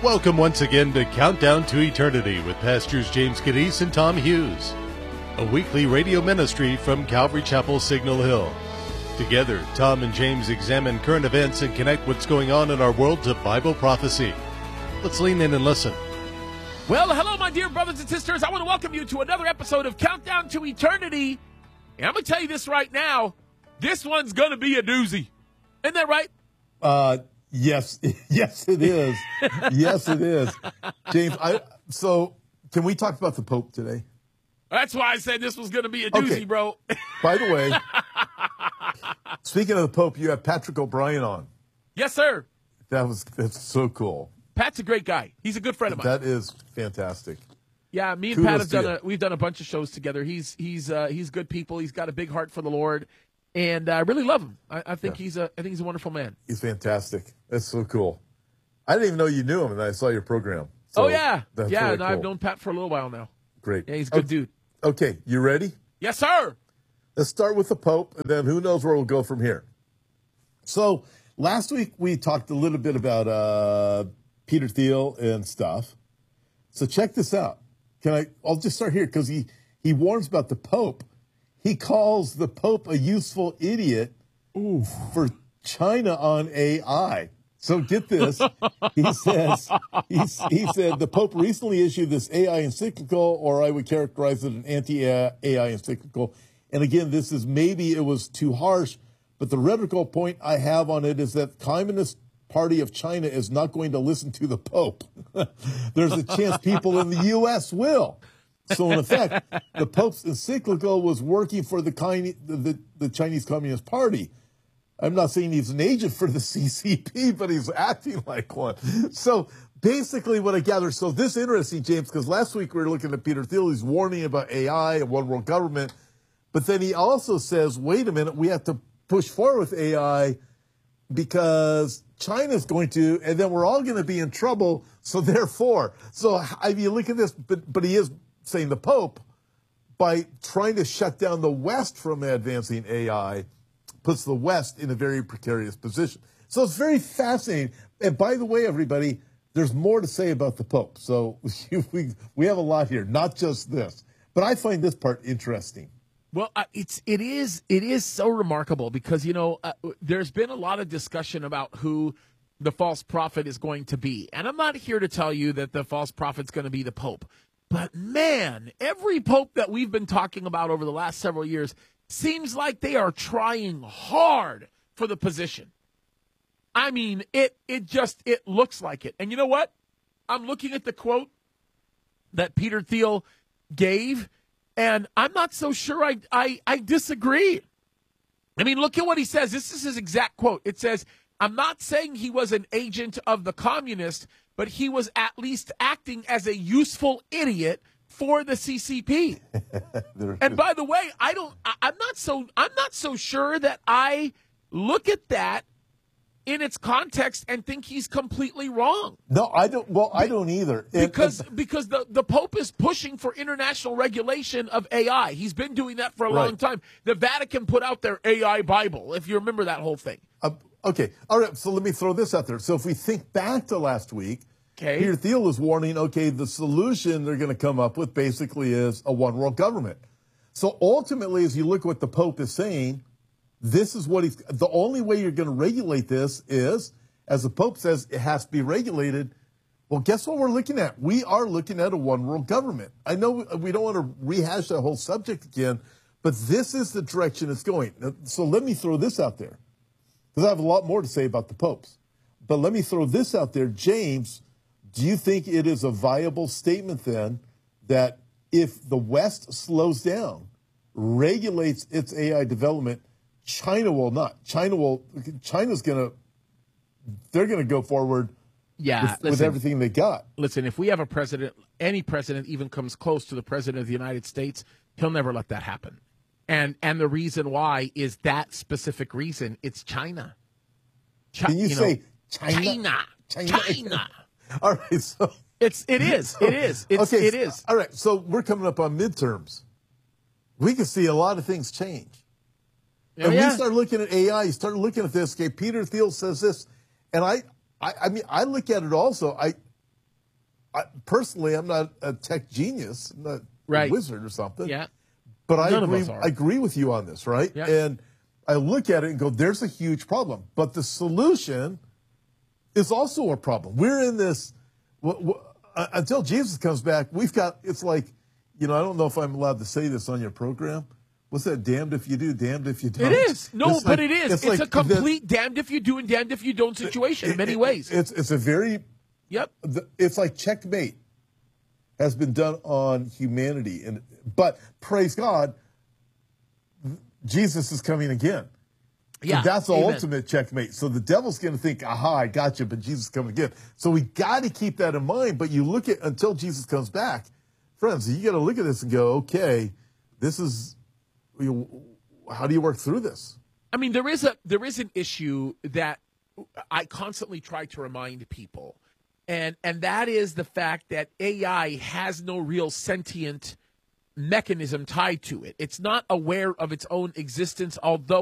Welcome once again to Countdown to Eternity with Pastors James Cadiz and Tom Hughes, a weekly radio ministry from Calvary Chapel, Signal Hill. Together, Tom and James examine current events and connect what's going on in our world to Bible prophecy. Let's lean in and listen. Well, hello, my dear brothers and sisters. I want to welcome you to another episode of Countdown to Eternity. And I'm going to tell you this right now. This one's going to be a doozy. Isn't that right? Yes, it is. Yes, it is. James, so can we talk about the Pope today? That's why I said this was going to be a doozy, Okay. bro. By the way, speaking of the Pope, you have Patrick O'Brien on. Yes, sir. That's so cool. Pat's a great guy. He's a good friend of mine. That is fantastic. Yeah, me and Kudos Pat to have we've done a bunch of shows together. He's good people. He's got a big heart for the Lord, and I really love him. I think he's a wonderful man. He's fantastic. That's so cool. I didn't even know you knew him, and I saw your program. So Oh yeah, that's yeah. really And I've cool. known Pat for a little while now. Great. Yeah, he's a good dude. Okay, you ready? Yes, sir. Let's start with the Pope, and then who knows where we'll go from here. So last week we talked a little bit about Peter Thiel and stuff. So check this out. I'll just start here because he warns about the Pope. He calls the Pope a useful idiot for China on AI. So get this. He says, he said the Pope recently issued this AI encyclical, or I would characterize it an anti-AI encyclical. And again, maybe it was too harsh, but the rhetorical point I have on it is that the Communist Party of China is not going to listen to the Pope. There's a chance people in the U.S. will. So in effect, the Pope's encyclical was working for the Chinese Communist Party. I'm not saying he's an agent for the CCP, but he's acting like one. So basically what I gather, so this is interesting, James, because last week we were looking at Peter Thiel. He's warning about AI and one world government. But then he also says, wait a minute, we have to push forward with AI because China's going to, and then we're all going to be in trouble. So therefore, I mean, look at this, but he is saying the Pope, by trying to shut down the West from advancing AI, puts the West in a very precarious position. So it's very fascinating. And by the way, everybody, there's more to say about the Pope. So we have a lot here, not just this. But I find this part interesting. Well, it is so remarkable because, there's been a lot of discussion about who the false prophet is going to be. And I'm not here to tell you that the false prophet's going to be the Pope. But, man, every pope that we've been talking about over the last several years seems like they are trying hard for the position. I mean, it looks like it. And you know what? I'm looking at the quote that Peter Thiel gave, and I'm not so sure I disagree. I mean, look at what he says. This is his exact quote. It says, I'm not saying he was an agent of the communists, but he was at least acting as a useful idiot for the CCP. And by the way, I'm not so sure that I look at that in its context and think he's completely wrong. No, I don't. Well, I don't either. Because the Pope is pushing for international regulation of AI. He's been doing that for a long time. The Vatican put out their AI Bible, if you remember that whole thing. Okay. All right. So let me throw this out there. So if we think back to last week, Peter Thiel is warning, the solution they're going to come up with basically is a one world government. So ultimately, as you look at what the Pope is saying, this is what the only way you're going to regulate this is, as the Pope says, it has to be regulated. Well, guess what we're looking at? We are looking at a one world government. I know we don't want to rehash that whole subject again, but this is the direction it's going. So let me throw this out there, because I have a lot more to say about the popes. But let me throw this out there. James, do you think it is a viable statement then that if the West slows down, regulates its AI development, China will not? They're going to go forward with everything they got. Listen, if we have a president, any president even comes close to the president of the United States, he'll never let that happen. And the reason why is that specific reason. It's China. Can you say China? China. All right. So it is. It is. All right. So we're coming up on midterms. We can see a lot of things change. And we start looking at AI, you start looking at this. Okay, Peter Thiel says this, and I mean, I look at it also. personally, I'm not a tech genius, I'm not Right. a wizard or something. Yeah. But I None of agree. us are. I agree with you on this, right? Yeah. And I look at it and go, "There's a huge problem." But the solution is also a problem. We're in this until Jesus comes back. We've got. It's like, I don't know if I'm allowed to say this on your program. What's that? Damned if you do, damned if you don't. It is. No, It's but like- it is. It's a complete damned if you do and damned if you don't situation in many ways. It's a very. Yep. It's like checkmate has been done on humanity, but praise God, Jesus is coming again. Yeah. And that's the Amen. ultimate checkmate. So the devil's going to think, aha, I got you, but Jesus is coming again. So we got to keep that in mind. But you look at until Jesus comes back, friends, you got to look at this and go, okay, this is, how do you work through this? I mean, there is an issue that I constantly try to remind people, and that is the fact that AI has no real sentient mechanism tied to it. It's not aware of its own existence, although